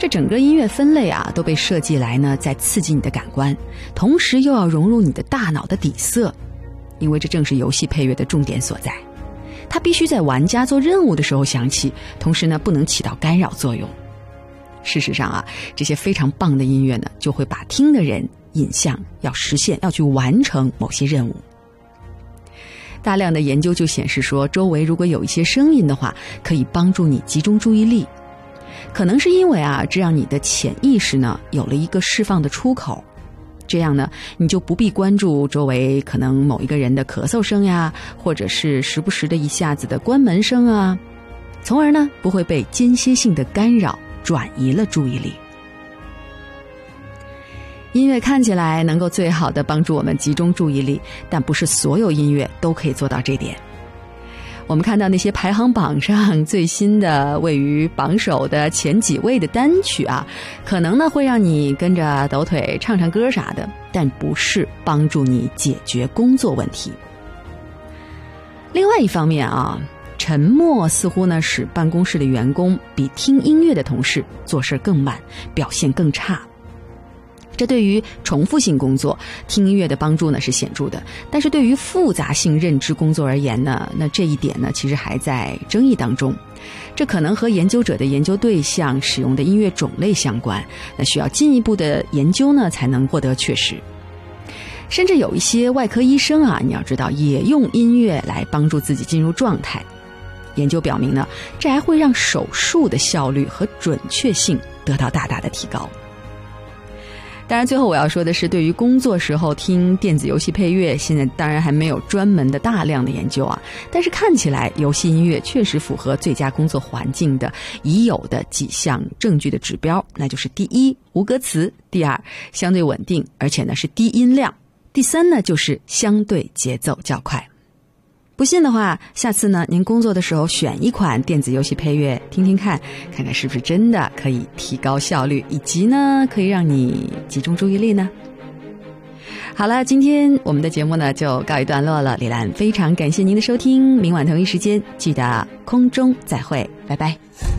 这整个音乐分类啊都被设计来呢，在刺激你的感官，同时又要融入你的大脑的底色，因为这正是游戏配乐的重点所在。它必须在玩家做任务的时候响起，同时呢不能起到干扰作用。事实上啊，这些非常棒的音乐呢，就会把听的人引向要实现、要去完成某些任务。大量的研究就显示说，周围如果有一些声音的话，可以帮助你集中注意力。可能是因为啊，这让你的潜意识呢有了一个释放的出口。这样呢，你就不必关注周围可能某一个人的咳嗽声呀，或者是时不时的一下子的关门声啊，从而呢不会被间歇性的干扰转移了注意力。音乐看起来能够最好的帮助我们集中注意力，但不是所有音乐都可以做到这点。我们看到那些排行榜上最新的位于榜首的前几位的单曲啊，可能呢会让你跟着抖腿唱唱歌啥的，但不是帮助你解决工作问题。另外一方面啊，沉默似乎呢使办公室的员工比听音乐的同事做事更慢，表现更差。这对于重复性工作，听音乐的帮助呢是显著的，但是对于复杂性认知工作而言呢，那这一点呢其实还在争议当中。这可能和研究者的研究对象、使用的音乐种类相关，那需要进一步的研究呢才能获得确实。甚至有一些外科医生啊，你要知道也用音乐来帮助自己进入状态。研究表明呢，这还会让手术的效率和准确性得到大大的提高。当然最后我要说的是，对于工作时候听电子游戏配乐，现在当然还没有专门的大量的研究啊，但是看起来游戏音乐确实符合最佳工作环境的已有的几项证据的指标，那就是第一，无歌词；第二，相对稳定，而且呢是低音量；第三呢就是相对节奏较快。不信的话，下次呢您工作的时候选一款电子游戏配乐听听看，看看是不是真的可以提高效率，以及呢可以让你集中注意力呢。好了，今天我们的节目呢就告一段落了，李兰非常感谢您的收听，明晚同一时间记得空中再会，拜拜。